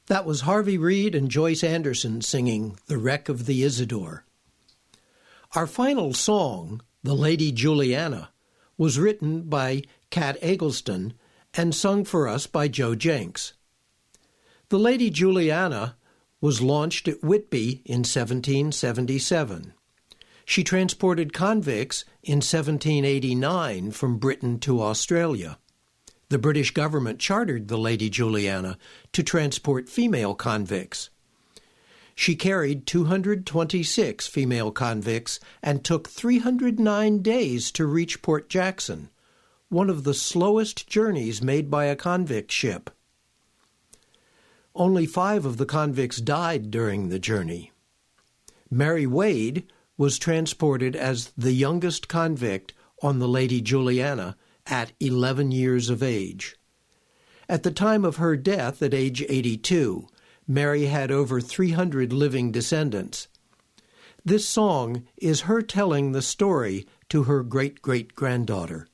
That was Harvey Reid and Joyce Anderson singing The Wreck of the Isidore. Our final song, The Lady Juliana, was written by Kat Eggleston and sung for us by Joe Jenks. The Lady Juliana was launched at Whitby in 1777. She transported convicts in 1789 from Britain to Australia. The British government chartered the Lady Juliana to transport female convicts. She carried 226 female convicts and took 309 days to reach Port Jackson, one of the slowest journeys made by a convict ship. Only 5 of the convicts died during the journey. Mary Wade was transported as the youngest convict on the Lady Juliana at 11 years of age. At the time of her death at age 82, Mary had over 300 living descendants. This song is her telling the story to her great-great-granddaughter.